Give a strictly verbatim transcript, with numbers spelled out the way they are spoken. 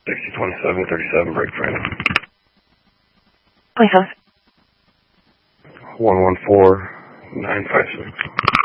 sixty twenty-seven thirty-seven, break frame. Police house. one one four nine five six.